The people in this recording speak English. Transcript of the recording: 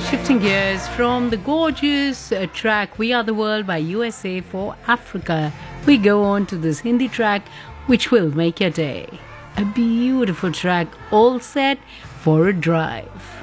Shifting gears from the gorgeous track We Are the World by USA for Africa, we go on to this Hindi track which will make your day. A beautiful track all set for a drive.